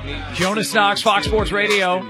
Jonas Knox, Fox Sports Radio.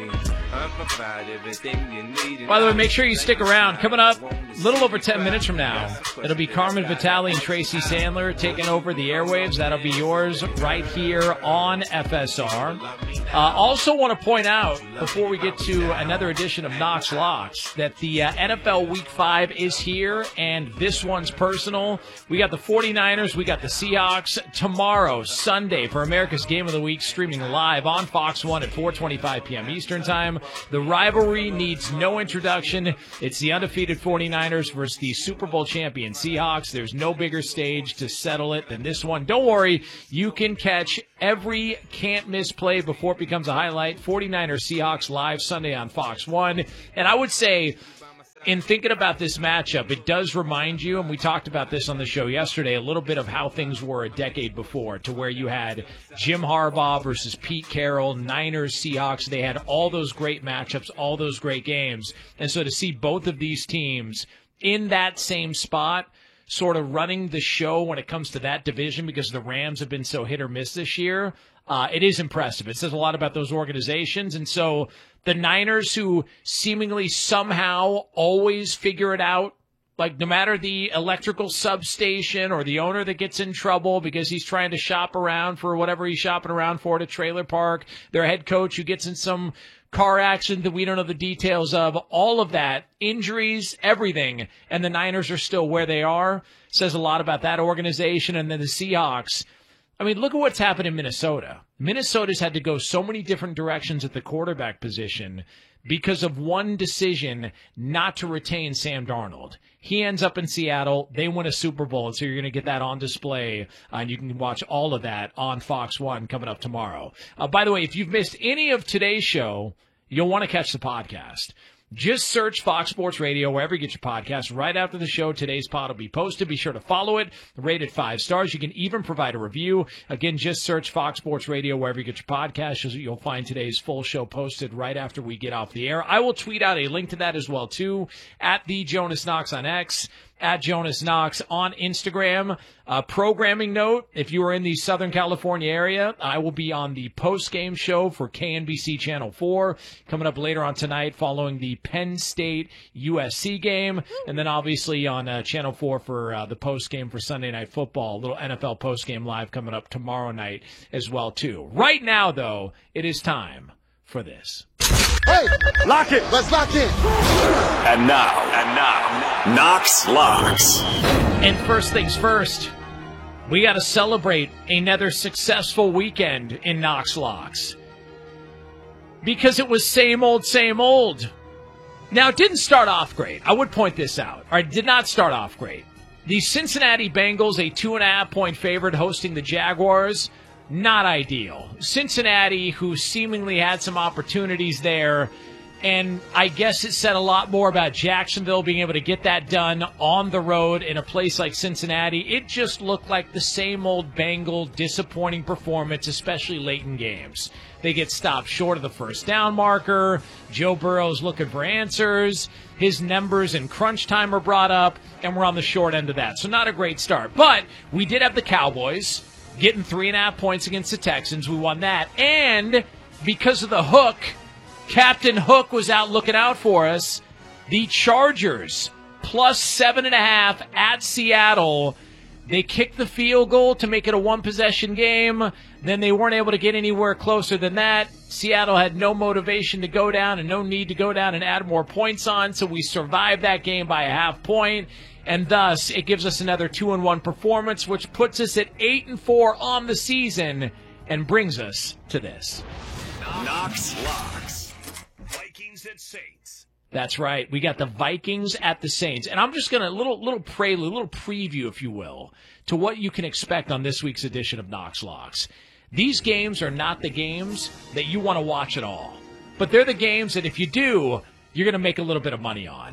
By the way, make sure you stick around. Coming up a little over 10 minutes from now, it'll be Carmen Vitale and Tracy Sandler taking over the airwaves. That'll be yours right here on FSR. Also want to point out, before we get to another edition of Knox Locks, that the NFL Week 5 is here, and this one's personal. We got the 49ers, we got the Seahawks tomorrow, Sunday, for America's Game of the Week, streaming live on Fox 1 at 4:25 p.m. Eastern Time. The rivalry needs no introduction. It's the undefeated 49ers versus the Super Bowl champion Seahawks. There's no bigger stage to settle it than this one. Don't worry, you can catch every can't-miss play before it becomes a highlight. 49ers Seahawks live Sunday on Fox 1. And I would say, in thinking about this matchup, it does remind you, and we talked about this on the show yesterday, a little bit of how things were a decade before, to where you had Jim Harbaugh versus Pete Carroll, Niners, Seahawks. They had all those great matchups, all those great games. And so to see both of these teams in that same spot, sort of running the show when it comes to that division, because the Rams have been so hit or miss this year, it is impressive. It says a lot about those organizations. And so the Niners, who seemingly somehow always figure it out, like no matter the electrical substation or the owner that gets in trouble because he's trying to shop around for whatever he's shopping around for at a trailer park, their head coach who gets in some car accident that we don't know the details of, all of that, injuries, everything, and the Niners are still where they are, says a lot about that organization. And then the Seahawks, I mean, look at what's happened in Minnesota. Minnesota's had to go so many different directions at the quarterback position because of one decision not to retain Sam Darnold. He ends up in Seattle. They win a Super Bowl, and so you're going to get that on display, and you can watch all of that on Fox 1 coming up tomorrow. By the way, if you've missed any of today's show, you'll want to catch the podcast. Just search Fox Sports Radio wherever you get your podcast. Right after the show, today's pod will be posted. Be sure to follow it. Rate it 5 stars. You can even provide a review. Again, just search Fox Sports Radio wherever you get your podcast. You'll find today's full show posted right after we get off the air. I will tweet out a link to that as well, too, at the Jonas Knox on X, at Jonas Knox on Instagram. Programming note, if you are in the Southern California area, I will be on the post-game show for KNBC Channel 4 coming up later on tonight following the Penn State USC game. And then obviously on Channel 4 for the post-game for Sunday Night Football. A little NFL post-game live coming up tomorrow night as well, too. Right now, though, it is time for this. Hey, lock it. Let's lock in. And now, Knox Locks. And first things first, we got to celebrate another successful weekend in Knox Locks. Because it was same old, same old. Now, it didn't start off great. I would point this out. Or it did not start off great. The Cincinnati Bengals, a 2.5-point favorite hosting the Jaguars. Not ideal. Cincinnati, who seemingly had some opportunities there, and I guess it said a lot more about Jacksonville being able to get that done on the road in a place like Cincinnati. It just looked like the same old Bengal disappointing performance, especially late in games. They get stopped short of the first down marker. Joe Burrow's looking for answers. His numbers in crunch time are brought up, and we're on the short end of that. So not a great start. But we did have the Cowboys getting 3.5 points against the Texans. We won that. And because of the hook, Captain Hook was out looking out for us. The Chargers, plus 7.5 at Seattle. They kicked the field goal to make it a one-possession game. Then they weren't able to get anywhere closer than that. Seattle had no motivation to go down and no need to go down and add more points on, so we survived that game by a half point. And thus, it gives us another 2-1 performance, which puts us at 8-4 on the season and brings us to this. Knox Locks. Vikings at Saints. That's right. We got the Vikings at the Saints. And I'm just going to, little prelude, little preview, if you will, to what you can expect on this week's edition of Knox Locks. These games are not the games that you want to watch at all. But they're the games that if you do, you're going to make a little bit of money on.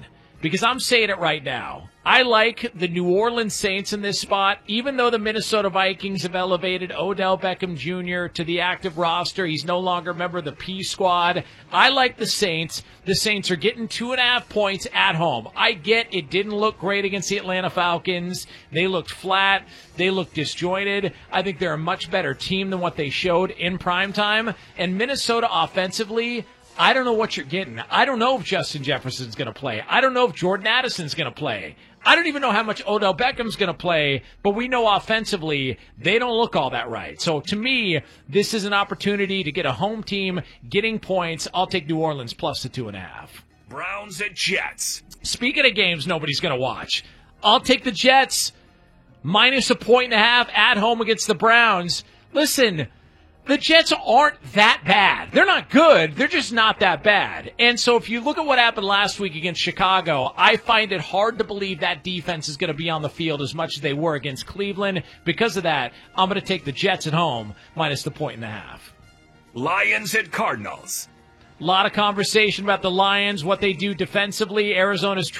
because I'm saying it right now. I like the New Orleans Saints in this spot, even though the Minnesota Vikings have elevated Odell Beckham Jr. to the active roster. He's no longer a member of the P squad. I like the Saints. The Saints are getting 2.5 points at home. I get it didn't look great against the Atlanta Falcons. They looked flat. They looked disjointed. I think they're a much better team than what they showed in primetime. And Minnesota offensively, I don't know what you're getting. I don't know if Justin Jefferson's going to play. I don't know if Jordan Addison's going to play. I don't even know how much Odell Beckham's going to play, but we know offensively they don't look all that right. So to me, this is an opportunity to get a home team getting points. I'll take New Orleans plus the 2.5. Browns at Jets. Speaking of games nobody's going to watch, I'll take the Jets minus 1.5 at home against the Browns. Listen, the Jets aren't that bad. They're not good. They're just not that bad. And so if you look at what happened last week against Chicago, I find it hard to believe that defense is going to be on the field as much as they were against Cleveland. Because of that, I'm going to take the Jets at home minus the 1.5. Lions at Cardinals. A lot of conversation about the Lions, what they do defensively. Arizona's